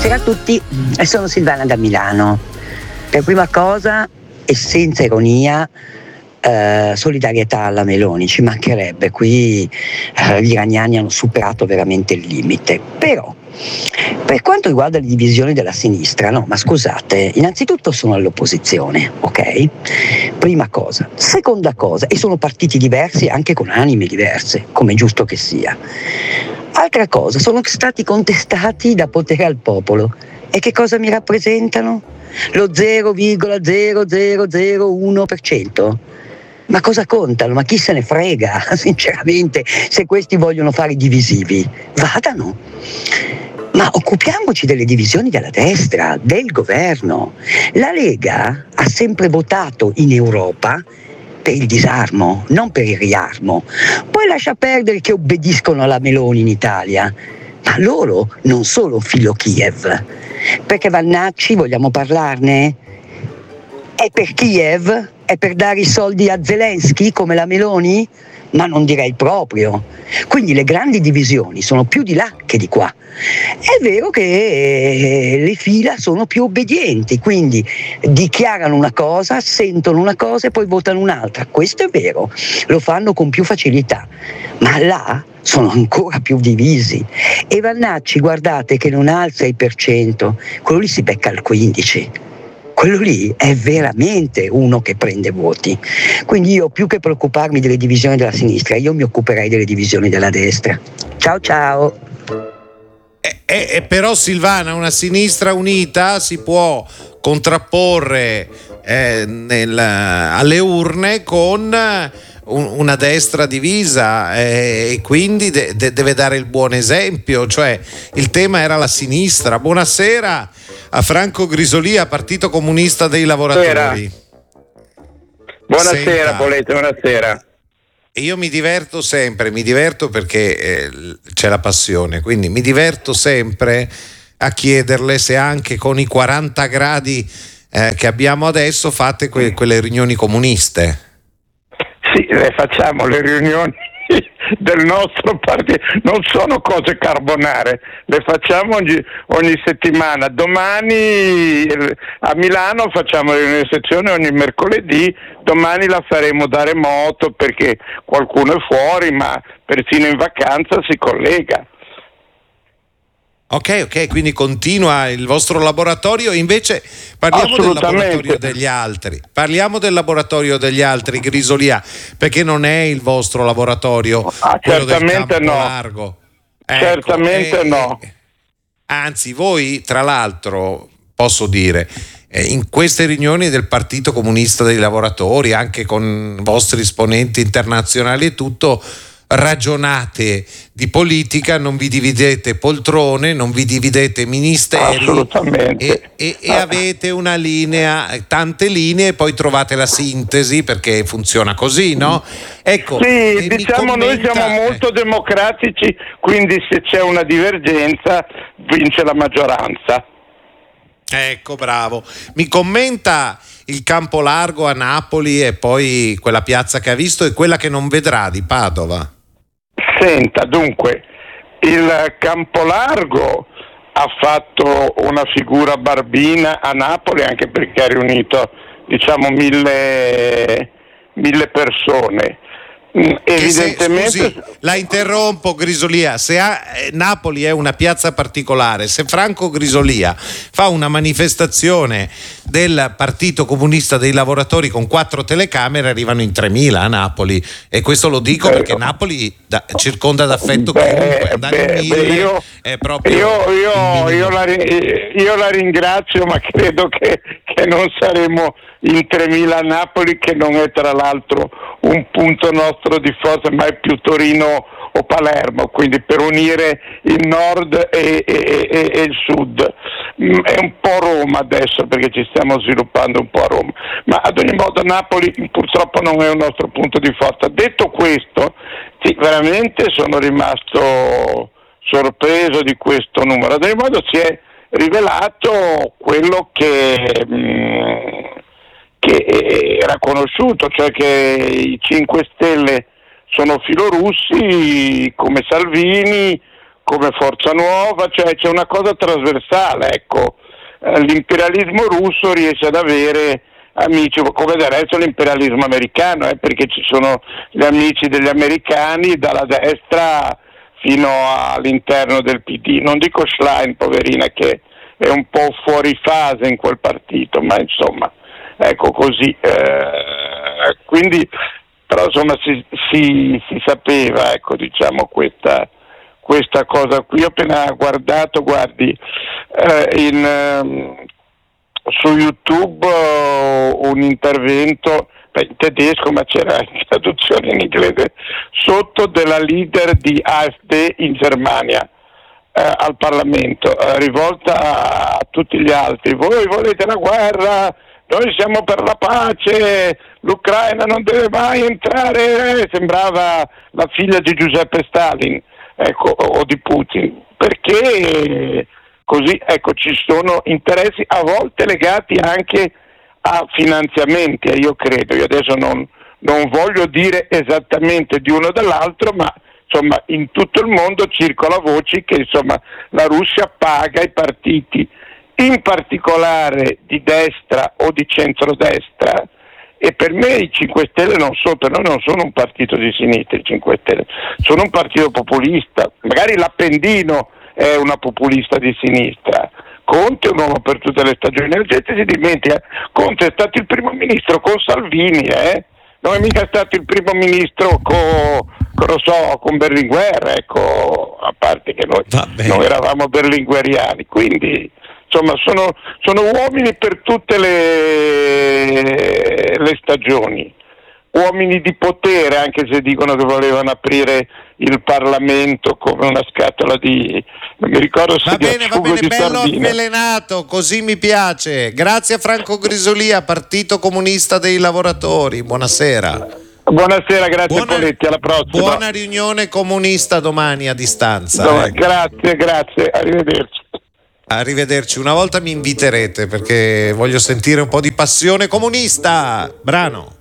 Buonasera a tutti, sono Silvana da Milano. Per prima cosa e senza ironia, solidarietà alla Meloni, ci mancherebbe, qui gli iraniani hanno superato veramente il limite. Però per quanto riguarda le divisioni della sinistra, no, ma scusate, innanzitutto sono all'opposizione, ok? Prima cosa. Seconda cosa, e sono partiti diversi anche con anime diverse, come è giusto che sia. Altra cosa, sono stati contestati da potere al popolo. E che cosa mi rappresentano? Lo 0,0001%. Ma cosa contano? Ma chi se ne frega, sinceramente, se questi vogliono fare i divisivi? Vadano. Ma occupiamoci delle divisioni della destra, del governo. La Lega ha sempre votato in Europa per il disarmo, non per il riarmo. Poi lascia perdere che obbediscono alla Meloni in Italia. Ma loro non sono filo Kiev. Perché Vannacci, vogliamo parlarne? È per Kiev? È per dare i soldi a Zelensky come la Meloni? Ma non direi proprio. Quindi le grandi divisioni sono più di là che di qua. È vero che le fila sono più obbedienti, quindi dichiarano una cosa, sentono una cosa e poi votano un'altra. Questo è vero, lo fanno con più facilità. Ma là sono ancora più divisi. E Vannacci, guardate che non ha il 6%, quello lì si becca il 15%. Quello lì è veramente uno che prende voti. Quindi io, più che preoccuparmi delle divisioni della sinistra, io mi occuperei delle divisioni della destra. Ciao ciao. Però Silvana, una sinistra unita si può contrapporre alle urne con una destra divisa, e quindi deve dare il buon esempio. Cioè, il tema era la sinistra. Buonasera a Franco Grisolia, Partito Comunista dei Lavoratori. Buonasera Poletti, buonasera. Io mi diverto sempre, perché c'è la passione, quindi mi diverto sempre a chiederle se anche con i 40 gradi che abbiamo adesso fate quelle riunioni comuniste. Sì, facciamo le riunioni del nostro partito, non sono cose carbonare, le facciamo ogni settimana. Domani a Milano facciamo le riunioni di sezione ogni mercoledì, domani la faremo da remoto perché qualcuno è fuori, ma persino in vacanza si collega. Ok, quindi continua il vostro laboratorio. Invece parliamo del laboratorio degli altri. Parliamo del laboratorio degli altri, Grisolia, perché non è il vostro laboratorio, quello certamente del Campo no. Largo. Certamente no. Anzi, voi, tra l'altro, posso dire, in queste riunioni del Partito Comunista dei Lavoratori, anche con vostri esponenti internazionali e tutto, ragionate di politica, non vi dividete poltrone, non vi dividete ministeri. Assolutamente. E avete una linea, tante linee, e poi trovate la sintesi, perché funziona così, no? Ecco, sì, diciamo noi siamo molto democratici, quindi se c'è una divergenza vince la maggioranza. Ecco, bravo. Mi commenta il Campo Largo a Napoli e poi quella piazza che ha visto e quella che non vedrà di Padova. Senta, dunque, il Campolargo ha fatto una figura barbina a Napoli, anche perché ha riunito, diciamo, mille persone. Evidentemente. Scusi, la interrompo, Grisolia. Se Napoli è una piazza particolare, se Franco Grisolia fa una manifestazione del Partito Comunista dei Lavoratori con 4 telecamere, arrivano in 3.000 a Napoli, e questo lo dico perché Napoli circonda d'affetto chiunque. È proprio io la ringrazio, ma credo che non saremo in 3.000 a Napoli, che non è tra l'altro un punto nostro di forza, ma è più Torino o Palermo, quindi per unire il nord e il sud. È un po' Roma adesso, perché ci stiamo sviluppando un po' a Roma, ma ad ogni modo Napoli purtroppo non è un nostro punto di forza. Detto questo, sì, veramente sono rimasto sorpreso di questo numero. Ad ogni modo si è rivelato quello che era conosciuto, cioè che i 5 Stelle sono filorussi, come Salvini, come Forza Nuova, cioè c'è una cosa trasversale, ecco. L'imperialismo russo riesce ad avere amici, come del resto l'imperialismo americano, perché ci sono gli amici degli americani dalla destra fino all'interno del PD. Non dico Schlein, poverina, che è un po' fuori fase in quel partito, ma insomma, ecco così. Quindi, però insomma si sapeva, ecco, diciamo questa cosa qui. Ho appena guardato, guardi, su YouTube un intervento in tedesco, ma c'era in traduzione in inglese sotto, della leader di AfD in Germania al Parlamento, rivolta a tutti gli altri: voi volete la guerra, noi siamo per la pace, l'Ucraina non deve mai entrare, sembrava la figlia di Giuseppe Stalin, ecco, o di Putin, perché così, ecco, ci sono interessi a volte legati anche a finanziamenti, io credo. Io adesso non voglio dire esattamente di uno o dell'altro, ma insomma in tutto il mondo circola voci che insomma la Russia paga i partiti, in particolare di destra o di centrodestra, e per me i 5 Stelle per noi non sono un partito di sinistra, i 5 Stelle sono un partito populista, magari l'Appendino è una populista di sinistra. Conte è un uomo per tutte le stagioni, la gente si dimentica, Conte è stato il primo ministro con Salvini, non è mica stato il primo ministro con Berlinguer, ecco, a parte che noi non eravamo berlingueriani, quindi insomma sono uomini per tutte le stagioni, uomini di potere, anche se dicono che volevano aprire il Parlamento come una scatola di, non mi ricordo se va bene, bello sardine. avvelenato, così mi piace. Grazie a Franco Grisolia, Partito Comunista dei Lavoratori, buonasera. Buonasera, grazie Poletti, alla prossima. Buona riunione comunista domani a distanza. Grazie, arrivederci. Arrivederci, una volta mi inviterete perché voglio sentire un po' di passione comunista. Brano.